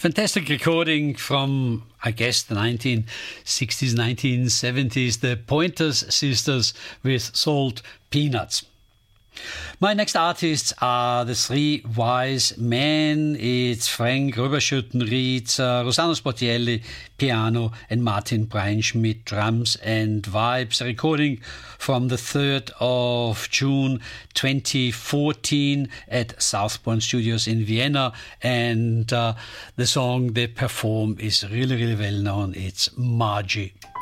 Fantastic recording from, I guess, the 1960s, 1970s, the Pointers Sisters with Salt Peanuts. My next artists are the Three Wise Men. It's Frank Röberschüttenried, Rossano Sportielli, piano, and Martin Breinschmidt, drums and vibes. A recording from the 3rd of June 2014 at Southbourne Studios in Vienna. And the song they perform is really, really well known. It's Margie.